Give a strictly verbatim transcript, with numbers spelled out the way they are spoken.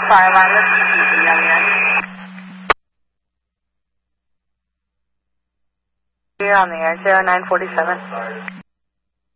five on the T V on the end. You're on the air, zero nine forty-seven.